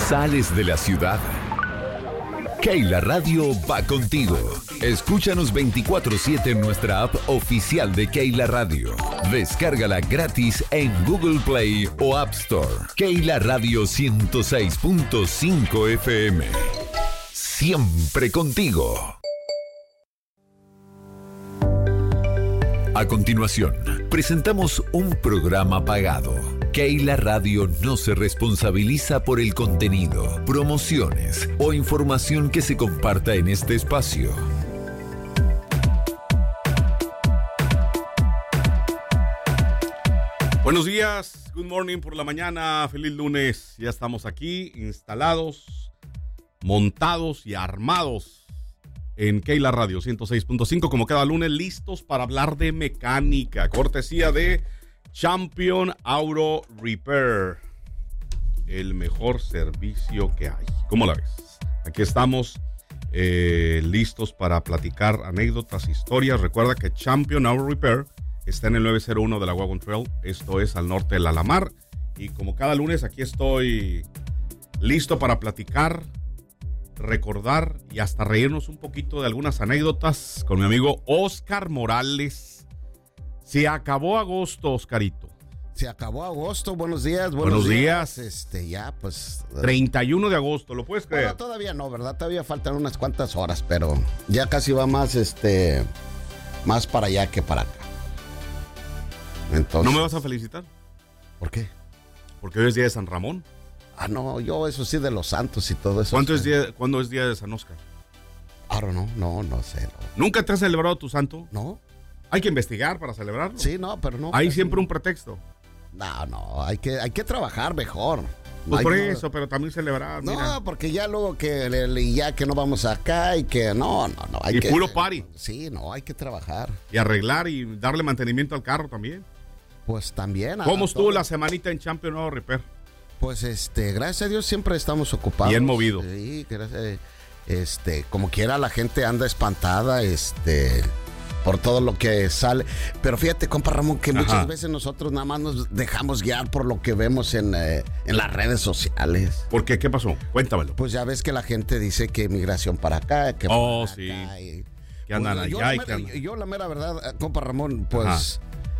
Sales de la ciudad. Keila Radio va contigo. Escúchanos 24/7 en nuestra app oficial de Keila Radio. Descárgala gratis en Google Play o App Store. Keila Radio 106.5 FM. Siempre contigo. A continuación, presentamos un programa pagado. Keila Radio no se responsabiliza por el contenido, promociones o información que se comparta en este espacio. Buenos días, good morning por la mañana, feliz lunes. Ya estamos aquí instalados, montados y armados en Keila Radio 106.5, como cada lunes, listos para hablar de mecánica, cortesía de Champion Auto Repair, el mejor servicio que hay. ¿Cómo la ves? Aquí estamos listos para platicar anécdotas, historias. Recuerda que Champion Auto Repair está en el 901 de la Wagon Trail. Esto es al norte del Alamar. Y como cada lunes, aquí estoy listo para platicar, recordar y hasta reírnos un poquito de algunas anécdotas con mi amigo Oscar Morales. Se acabó agosto, Oscarito. Se acabó agosto, buenos días. Buenos días. Ya, pues... 31 de agosto, ¿lo puedes creer? Bueno, todavía no, ¿verdad? Todavía faltan unas cuantas horas, pero ya casi va más, más para allá que para acá. Entonces... ¿No me vas a felicitar? ¿Por qué? Porque hoy es día de San Ramón. Ah, no, yo eso sí de los santos y todo eso. ¿Cuándo es día de San Oscar? Ahora no sé. No. ¿Nunca te has celebrado tu santo? No. Hay que investigar para celebrarlo. Sí, no, pero no. Hay siempre un pretexto. No, hay que trabajar mejor. Pues por eso, pero también celebrar. No, mira. porque ya luego ya que no vamos acá y que no. Y puro party. Sí, no, hay que trabajar. Y arreglar y darle mantenimiento al carro también. Pues también. ¿Cómo estuvo la semanita en Champion Auto Repair? Pues gracias a Dios siempre estamos ocupados. Bien movido. Sí, gracias. Como quiera la gente anda espantada, por todo lo que sale. Pero fíjate, compa Ramón, que muchas veces nosotros nada más nos dejamos guiar por lo que vemos en las redes sociales. ¿Por qué? ¿Qué pasó? Cuéntamelo. Pues ya ves que la gente dice que migración para acá, que para sí. acá. Que andan allá yo la mera verdad, compa Ramón, pues...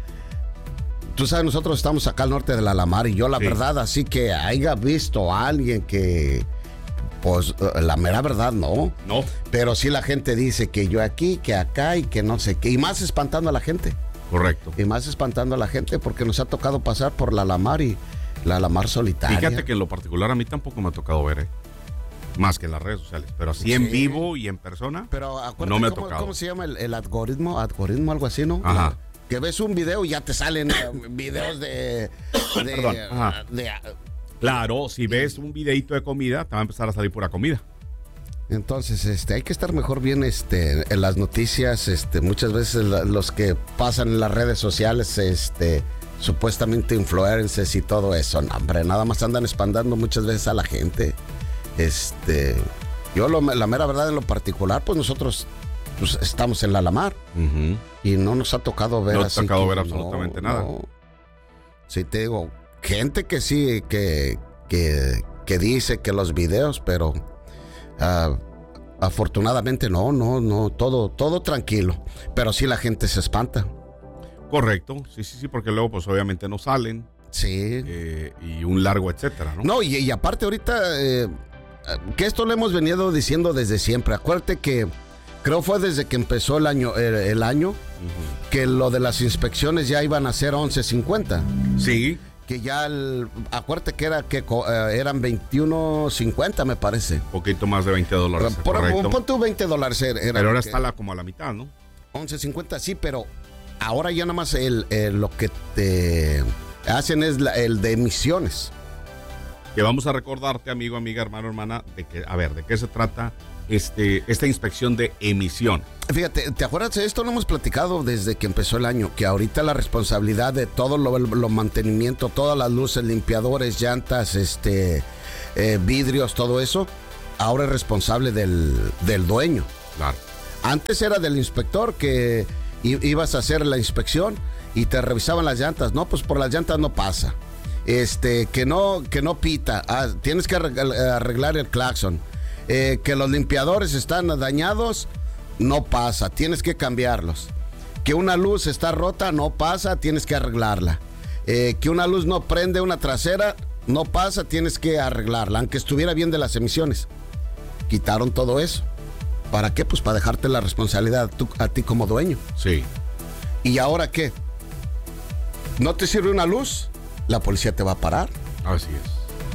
Tú sabes, nosotros estamos acá al norte del Alamar y yo la verdad, así que haya visto a alguien que... Pues la mera verdad no. Pero sí la gente dice que yo aquí, que acá y que no sé qué. Y más espantando a la gente. Correcto. Y más espantando a la gente porque nos ha tocado pasar por la Alamar y la Alamar solitaria. Fíjate que en lo particular a mí tampoco me ha tocado ver, más que en las redes sociales. Pero así en vivo y en persona, pero no me ha tocado. ¿Cómo se llama el algoritmo? Algoritmo, algo así, ¿no? Ajá. Que ves un video y ya te salen videos de claro, si ves un videito de comida, te va a empezar a salir pura comida. Entonces, hay que estar mejor bien en las noticias. Muchas veces los que pasan en las redes sociales, supuestamente influencers y todo eso, no, hombre, nada más andan espantando muchas veces a la gente. Yo la mera verdad en lo particular, pues nosotros pues, estamos en la Alamar y no nos ha tocado ver así. No te ha tocado ver absolutamente nada. No. Sí, te digo, gente que sí, que dice que los videos, pero afortunadamente no, todo tranquilo. Pero sí la gente se espanta. Correcto, sí, porque luego pues obviamente no salen. Sí. Y un largo etcétera, ¿no? No, y aparte ahorita, que esto lo hemos venido diciendo desde siempre. Acuérdate que creo fue desde que empezó el año, que lo de las inspecciones ya iban a ser 11.50. Sí. Que ya, acuérdate que eran 21.50 me parece. Un poquito más de $20. Ponte $20 era. Pero ahora está como a la mitad, ¿no? 11.50 sí, pero ahora ya nada más lo que te hacen es el de emisiones. Que vamos a recordarte, amigo, amiga, hermano, hermana, de qué se trata esta inspección de emisión. Fíjate, ¿te acuerdas de esto? Lo hemos platicado desde que empezó el año, que ahorita la responsabilidad de todo lo mantenimiento, todas las luces, limpiadores, llantas, vidrios, todo eso, ahora es responsable del dueño. Claro. Antes era del inspector que ibas a hacer la inspección y te revisaban las llantas. No, pues por las llantas no pasa. que no pita, tienes que arreglar el claxon, que los limpiadores están dañados, no pasa, tienes que cambiarlos, que una luz está rota, no pasa, tienes que arreglarla, que una luz no prende una trasera, no pasa, tienes que arreglarla, aunque estuviera bien de las emisiones. Quitaron todo eso. ¿Para qué? Pues para dejarte la responsabilidad a ti como dueño. Sí. ¿Y ahora qué? ¿No te sirve una luz? La policía te va a parar. Así es.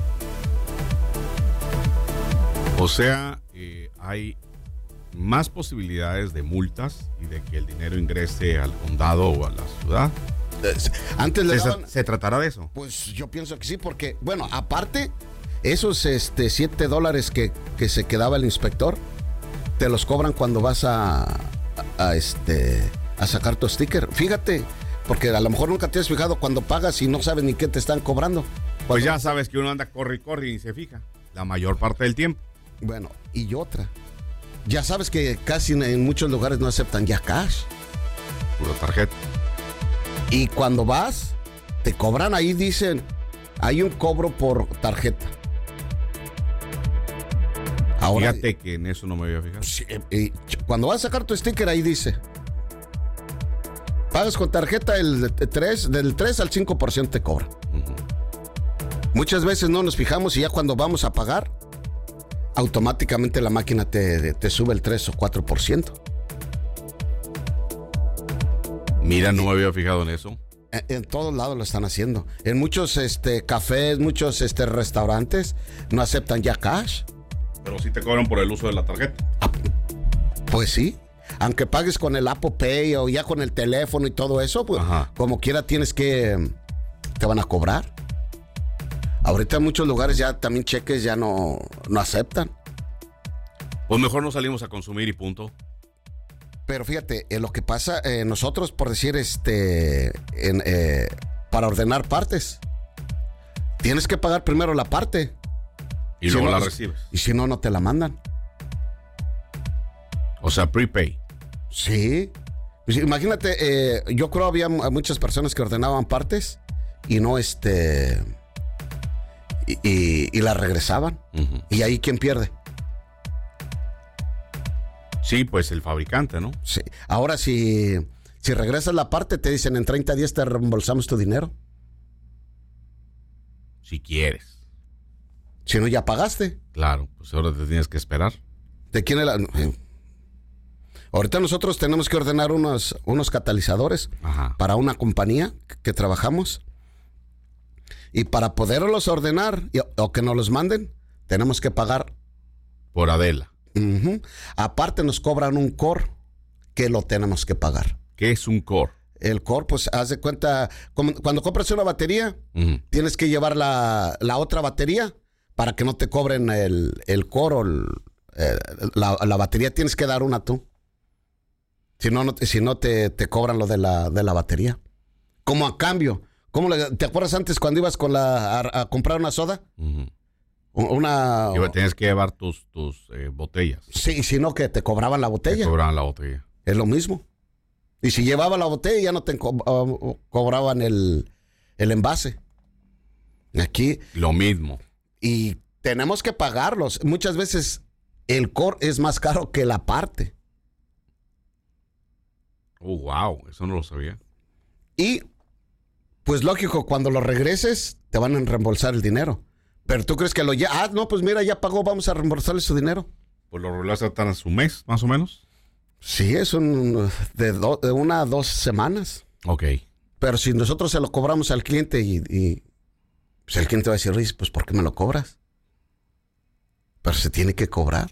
O sea, hay más posibilidades de multas y de que el dinero ingrese al condado o a la ciudad. Antes le daban... ¿Se tratará de eso? Pues yo pienso que sí, porque, bueno, aparte, esos $7 que se quedaba el inspector, te los cobran cuando vas a sacar tu sticker. Fíjate, porque a lo mejor nunca te has fijado cuando pagas y no sabes ni qué te están cobrando. Pues ya sabes que uno anda corre y corre y se fija la mayor parte del tiempo. Bueno, y otra. Ya sabes que casi en muchos lugares no aceptan ya cash. Pura tarjeta. Y cuando vas, te cobran, ahí dicen, hay un cobro por tarjeta. Ahora, fíjate que en eso no me había fijado. Sí, cuando vas a sacar tu sticker, ahí dice, pagas con tarjeta del 3 al 5% te cobra. Uh-huh. Muchas veces no nos fijamos y ya cuando vamos a pagar, automáticamente la máquina te sube el 3 o 4%. Mira, no me había fijado en eso. En todos lados lo están haciendo. En muchos cafés, muchos restaurantes no aceptan ya cash. Pero sí te cobran por el uso de la tarjeta. Pues sí. Aunque pagues con el Apple Pay o ya con el teléfono y todo eso, pues como quiera te van a cobrar. Ahorita en muchos lugares ya también cheques ya no aceptan. Pues mejor no salimos a consumir y punto. Pero fíjate, lo que pasa, nosotros por decir, para ordenar partes, tienes que pagar primero la parte. Y luego la recibes. Y si no, no te la mandan. O sea, prepay. Sí. Pues imagínate, yo creo había muchas personas que ordenaban partes y no y las regresaban. Uh-huh. ¿Y ahí quién pierde? Sí, pues el fabricante, ¿no? Sí. Ahora, si regresas la parte, te dicen en 30 días te reembolsamos tu dinero. Si quieres. Si no, ya pagaste. Claro, pues ahora te tienes que esperar. ¿De quién es Ahorita nosotros tenemos que ordenar unos catalizadores para una compañía que trabajamos. Y para poderlos ordenar o que nos los manden, tenemos que pagar. Por Adela. Uh-huh. Aparte nos cobran un core que lo tenemos que pagar. ¿Qué es un core? El core, pues haz de cuenta, cuando compras una batería, tienes que llevar la otra batería para que no te cobren el core o la batería, tienes que dar una tú. Si no te cobran lo de la batería. Como a cambio. ¿Te acuerdas antes cuando ibas a comprar una soda? Uh-huh. Tienes que llevar tus botellas. Sí, si no, que te cobraban la botella. Te cobraban la botella. Es lo mismo. Y si llevaba la botella, ya no te cobraban el envase. Aquí. Lo mismo. Y tenemos que pagarlos. Muchas veces el core es más caro que la parte. Oh, wow. Eso no lo sabía. Y, pues lógico, cuando lo regreses, te van a reembolsar el dinero. Pero tú crees que no, pues mira, ya pagó, vamos a reembolsarle su dinero. Pues lo regresan a su mes, más o menos. Sí, es de 1 a 2 semanas. Ok. Pero si nosotros se lo cobramos al cliente y pues el cliente va a decir, pues ¿por qué me lo cobras? Pero se tiene que cobrar.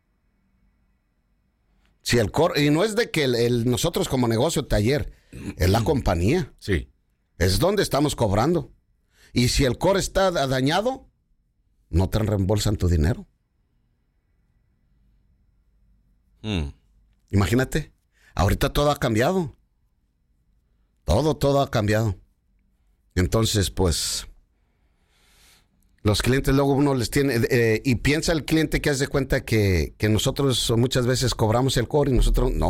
Si y no es de que nosotros como negocio taller, es la compañía. Sí. Es donde estamos cobrando. Y si el core está dañado, no te reembolsan tu dinero. Imagínate, ahorita todo ha cambiado. Todo ha cambiado. Entonces, pues, los clientes luego uno les tiene, y piensa el cliente que hace cuenta que nosotros muchas veces cobramos el core y nosotros no.